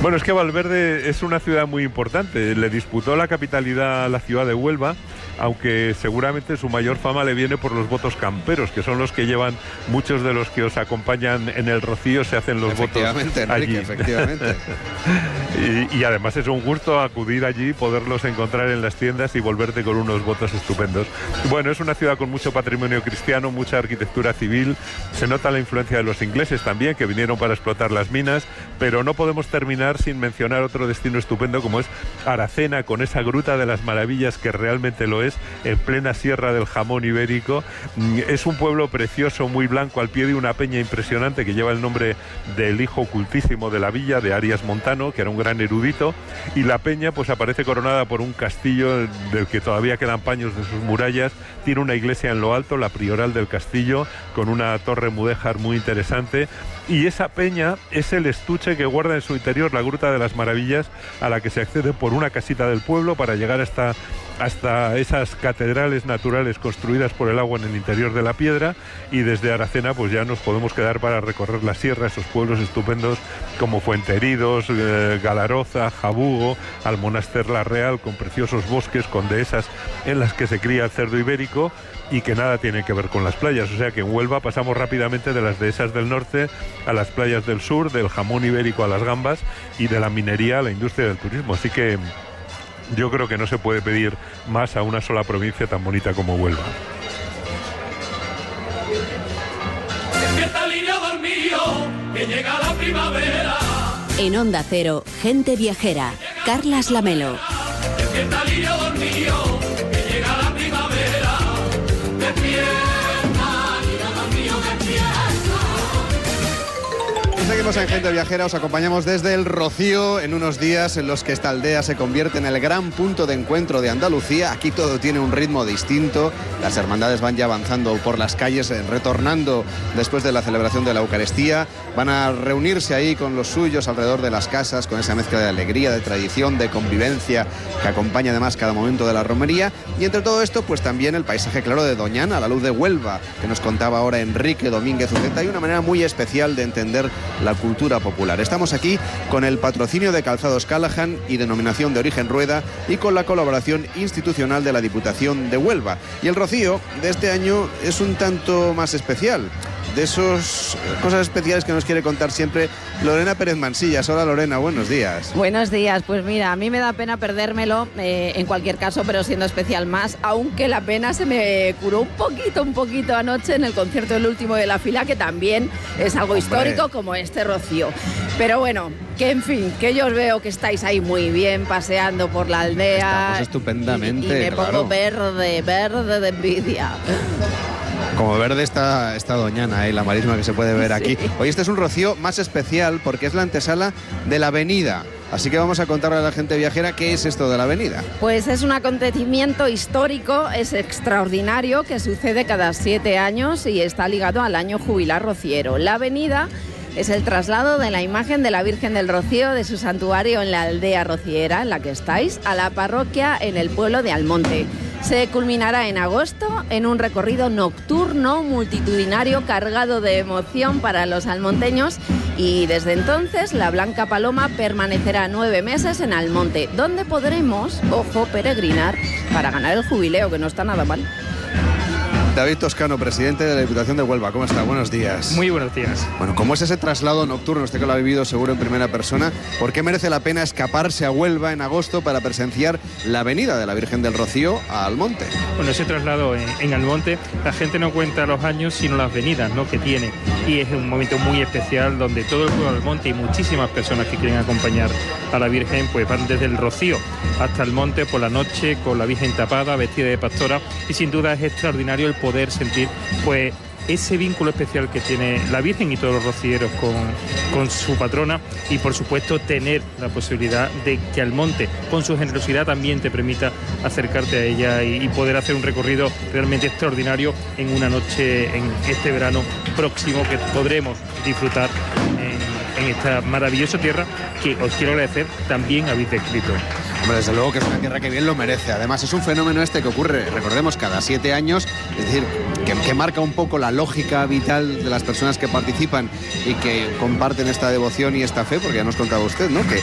Bueno, es que Valverde es una ciudad muy importante. Le disputó la capitalidad a la ciudad de Huelva, aunque seguramente su mayor fama le viene por los votos camperos, que son los que llevan muchos de los que os acompañan en el Rocío, se hacen los votos Enrique, allí. Efectivamente. y además es un gusto acudir allí, poderlos encontrar en las tiendas y volverte con unos votos estupendos. Bueno, es una ciudad con mucho patrimonio cristiano, mucha arquitectura civil, se nota la influencia de los ingleses también, que vinieron para explotar las minas, pero no podemos terminar sin mencionar otro destino estupendo como es Aracena, con esa gruta de las maravillas que realmente lo es, en plena sierra del jamón ibérico. Es un pueblo precioso, muy blanco, al pie de una peña impresionante que lleva el nombre del hijo ocultísimo de la villa, de Arias Montano, que era un gran erudito, y la peña pues aparece coronada por un castillo del que todavía quedan paños de sus murallas. Tiene una iglesia en lo alto, la prioral del castillo, con una torre mudéjar muy interesante, y esa peña es el estuche que guarda en su interior la Gruta de las Maravillas, a la que se accede por una casita del pueblo para llegar hasta esas catedrales naturales construidas por el agua en el interior de la piedra, y desde Aracena pues ya nos podemos quedar para recorrer la sierra, esos pueblos estupendos como Fuenteridos, Galaroza, Jabugo, Almonaster la Real, con preciosos bosques, con dehesas en las que se cría el cerdo ibérico y que nada tiene que ver con las playas. O sea que en Huelva pasamos rápidamente de las dehesas del norte a las playas del sur, del jamón ibérico a las gambas y de la minería a la industria del turismo. Así que yo creo que no se puede pedir más a una sola provincia tan bonita como Huelva. Que llega la primavera. En Onda Cero, Gente Viajera, Carlas Lamelo. Despierta niño dormido, que llega la primavera. Despierta, niño dormido, despierta. Seguimos en Gente Viajera, os acompañamos desde el Rocío en unos días en los que esta aldea se convierte en el gran punto de encuentro de Andalucía. Aquí todo tiene un ritmo distinto, las hermandades van ya avanzando por las calles, retornando después de la celebración de la Eucaristía, van a reunirse ahí con los suyos alrededor de las casas, con esa mezcla de alegría, de tradición, de convivencia que acompaña además cada momento de la romería. Y entre todo esto, pues también el paisaje claro de Doñana, a la luz de Huelva, que nos contaba ahora Enrique Domínguez Uceta, y una manera muy especial de entender la cultura popular. Estamos aquí con el patrocinio de Calzados Callahan y Denominación de Origen Rueda, y con la colaboración institucional de la Diputación de Huelva. Y el Rocío de este año es un tanto más especial, de esas cosas especiales que nos quiere contar siempre Lorena Pérez Mansillas. Hola Lorena, buenos días. Buenos días, pues mira, a mí me da pena perdérmelo en cualquier caso, pero siendo especial más, aunque la pena se me curó un poquito anoche en el concierto del último de la fila, que también es algo histórico como este Rocío. Pero bueno, que en fin, que yo os veo que estáis ahí muy bien paseando por la aldea. Estamos estupendamente, y me pongo verde de envidia. Como verde está Doñana, la marisma que se puede ver aquí. Sí. Hoy este es un Rocío más especial porque es la antesala de la Avenida. Así que vamos a contarle a la gente viajera qué es esto de la Avenida. Pues es un acontecimiento histórico, es extraordinario, que sucede cada 7 años y está ligado al año jubilar rociero. La Avenida es el traslado de la imagen de la Virgen del Rocío de su santuario en la aldea rociera, en la que estáis, a la parroquia en el pueblo de Almonte. Se culminará en agosto en un recorrido nocturno multitudinario cargado de emoción para los almonteños, y desde entonces la Blanca Paloma permanecerá 9 meses en Almonte, donde podremos, ojo, peregrinar para ganar el jubileo, que no está nada mal. David Toscano, presidente de la Diputación de Huelva. ¿Cómo está? Buenos días. Muy buenos días. Bueno, ¿cómo es ese traslado nocturno? Usted que lo ha vivido seguro en primera persona. ¿Por qué merece la pena escaparse a Huelva en agosto para presenciar la Avenida de la Virgen del Rocío a Almonte? Bueno, ese traslado en Almonte, la gente no cuenta los años, sino las venidas, ¿no?, que tiene. Y es un momento muy especial donde todo el pueblo de Almonte y muchísimas personas que quieren acompañar a la Virgen, pues van desde el Rocío hasta Almonte por la noche con la Virgen tapada, vestida de pastora, y sin duda es extraordinario el poder sentir pues ese vínculo especial que tiene la Virgen y todos los rocieros con su patrona, y por supuesto tener la posibilidad de que Almonte con su generosidad también te permita acercarte a ella y poder hacer un recorrido realmente extraordinario en una noche en este verano próximo que podremos disfrutar en esta maravillosa tierra que os quiero agradecer también habéis descrito. Hombre, desde luego que es una tierra que bien lo merece. Además, es un fenómeno este que ocurre, recordemos, cada 7 años, es decir, que marca un poco la lógica vital de las personas que participan y que comparten esta devoción y esta fe, porque ya nos contaba usted, ¿no?, que